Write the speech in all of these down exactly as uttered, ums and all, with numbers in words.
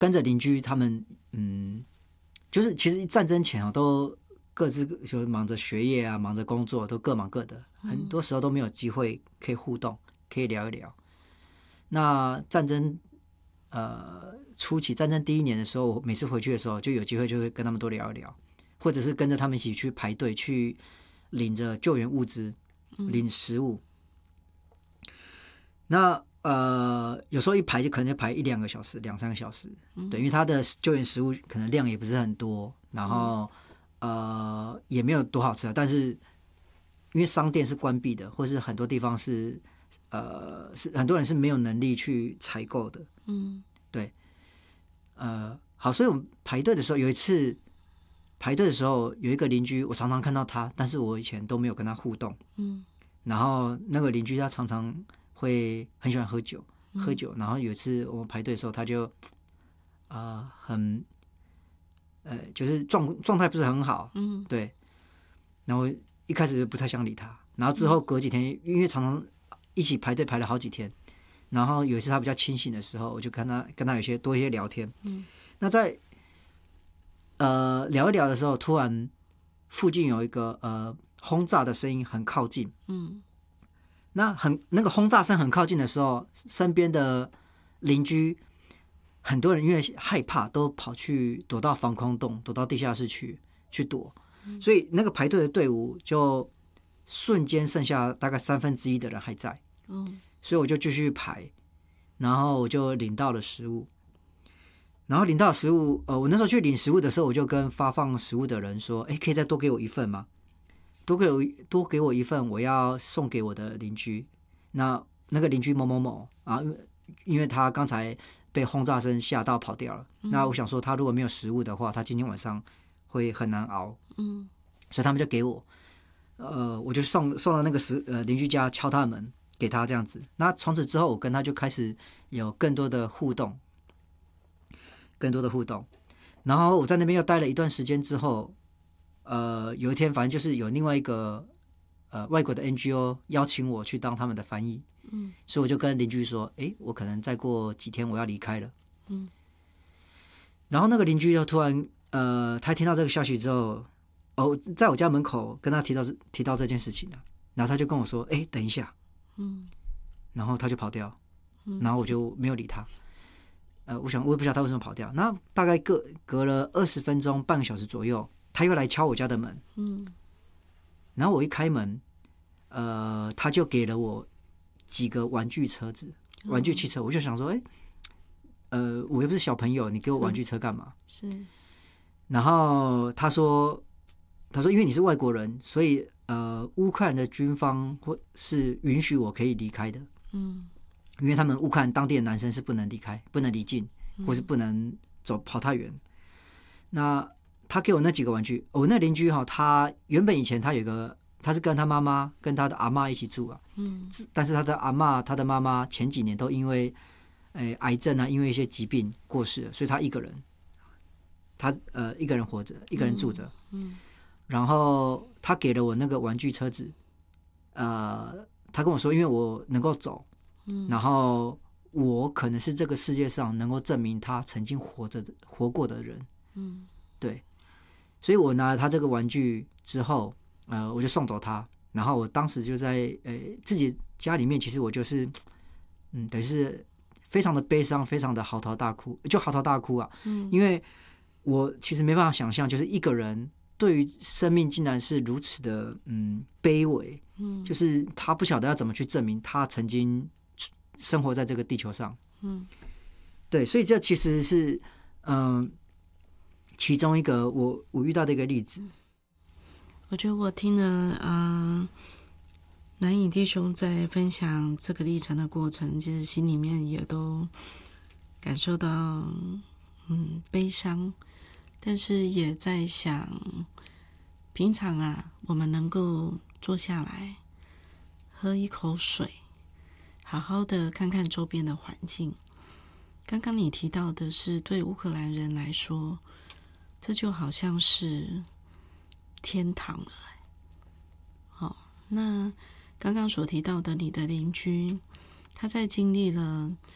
跟着邻居他们，嗯，就是其实战争前啊，都各自就忙着学业啊，忙着工作，都各忙各的，很多时候都没有机会可以互动，可以聊一聊。那战争呃初期，战争第一年的时候，我每次回去的时候，就有机会就会跟他们多聊一聊，或者是跟着他们一起去排队，去领着救援物资，领食物。嗯、那呃，有时候一排就可能就排一两个小时，两三个小时，嗯、对，因为他的救援食物可能量也不是很多，然后、嗯、呃也没有多好吃啊，但是因为商店是关闭的，或是很多地方是呃是很多人是没有能力去采购的，嗯，对，呃，好，所以我们排队的时候，有一次排队的时候，有一个邻居，我常常看到他，但是我以前都没有跟他互动，嗯，然后那个邻居他常常会很喜欢喝酒，喝酒。然后有一次我们排队的时候，他就啊、呃、很呃就是状状态不是很好，嗯，对。然后一开始就不太想理他，然后之后隔几天，因为常常一起排队排了好几天，然后有一次他比较清醒的时候，我就跟他跟他有些多一些聊天，嗯，那在呃聊一聊的时候，突然附近有一个呃轰炸的声音很靠近，嗯。那很那个轰炸声很靠近的时候，身边的邻居很多人因为害怕，都跑去躲到防空洞，躲到地下室去去躲，嗯、所以那个排队的队伍就瞬间剩下大概三分之一的人还在，嗯、所以我就继续排，然后我就领到了食物，然后领到食物，呃，我那时候去领食物的时候，我就跟发放食物的人说，哎，可以再多给我一份吗？多给我多给我一份，我要送给我的邻居。那那个邻居某某某啊，因为他刚才被轰炸声吓到跑掉了。嗯、那我想说，他如果没有食物的话，他今天晚上会很难熬。嗯，所以他们就给我，呃，我就送送到那个食呃邻居家敲他的门，给他这样子。那从此之后，我跟他就开始有更多的互动，更多的互动。然后我在那边又待了一段时间之后。呃，有一天，反正就是有另外一个呃外国的 N G O 邀请我去当他们的翻译，嗯，所以我就跟邻居说，哎，我可能再过几天我要离开了，嗯，然后那个邻居就突然呃，他听到这个消息之后，哦，在我家门口跟他提到提到这件事情了，然后他就跟我说，哎，等一下，嗯，然后他就跑掉，然后我就没有理他，呃，我想我也不知道他为什么跑掉，那大概隔隔了二十分钟，半个小时左右。他又来敲我家的门，嗯，然后我一开门，呃，他就给了我几个玩具车子、玩具汽车，我就想说，哎，呃，我又不是小朋友，你给我玩具车干嘛？是。然后他说，他说，因为你是外国人，所以呃，乌克兰的军方或是允许我可以离开的，嗯，因为他们乌克兰当地的男生是不能离开、不能离境，或是不能走跑太远。那他给我那几个玩具，我那邻居哈，他原本以前他有一个，他是跟他妈妈跟他的阿嬷一起住啊，嗯，但是他的阿嬷、他的妈妈前几年都因为，诶、癌症啊，因为一些疾病过世了，所以他一个人，他呃一个人活着，一个人住着，嗯，嗯然后他给了我那个玩具车子，呃，他跟我说，因为我能够走，嗯，然后我可能是这个世界上能够证明他曾经活着的活过的人，嗯，对。所以我拿了他这个玩具之后，呃，我就送走他。然后我当时就在呃自己家里面，其实我就是，嗯，等于是非常的悲伤，非常的嚎啕大哭，就嚎啕大哭啊。嗯，因为我其实没办法想象，就是一个人对于生命竟然是如此的嗯卑微，嗯，就是他不晓得要怎么去证明他曾经生活在这个地球上。嗯，对，所以这其实是嗯。呃其中一个我我遇到的一个例子， 我觉得我听了啊、呃，南影弟兄在分享这个历程的过程，其实心里面也都感受到嗯悲伤，但是也在想，平常啊，我们能够坐下来喝一口水，好好的看看周边的环境。刚刚你提到的是，对乌克兰人来说，这就好像是天堂了。好，那刚刚所提到的你的邻居，他在经历了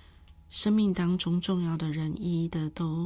生命当中重要的人一一的都